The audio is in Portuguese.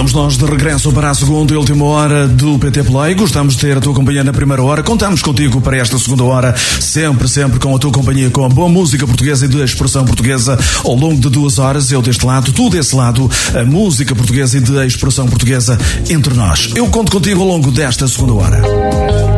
Estamos nós de regresso para a segunda e última hora do PT Play. Gostamos de ter a tua companhia na primeira hora. Contamos contigo para esta segunda hora, sempre com a tua companhia, com a boa música portuguesa e de expressão portuguesa ao longo de 2 horas. Eu deste lado, tu desse lado, a música portuguesa e de expressão portuguesa entre nós. Eu conto contigo ao longo desta segunda hora.